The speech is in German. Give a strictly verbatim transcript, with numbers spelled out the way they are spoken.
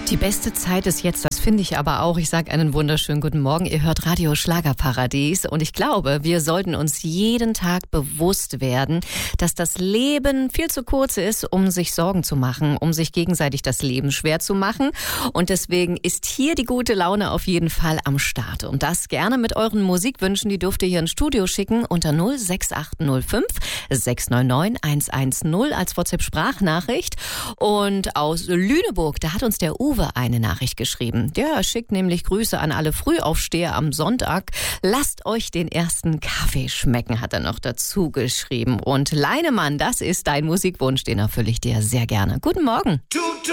Die beste Zeit ist jetzt, das finde ich aber auch. Ich sage einen wunderschönen guten Morgen. Ihr hört Radio Schlagerparadies und ich glaube, wir sollten uns jeden Tag bewusst werden, dass das Leben viel zu kurz ist, um sich Sorgen zu machen, um sich gegenseitig das Leben schwer zu machen. Und deswegen ist hier die gute Laune auf jeden Fall am Start. Und das gerne mit euren Musikwünschen, die dürft ihr hier ins Studio schicken unter null sechs acht null fünf sechs neun neun eins eins null als WhatsApp-Sprachnachricht. Und aus Lüneburg, da hat uns der Uwe eine Nachricht geschrieben. Der schickt nämlich Grüße an alle Frühaufsteher am Sonntag. Lasst euch den ersten Kaffee schmecken, hat er noch dazu geschrieben. Und Leinemann, das ist dein Musikwunsch, den erfülle ich dir sehr gerne. Guten Morgen.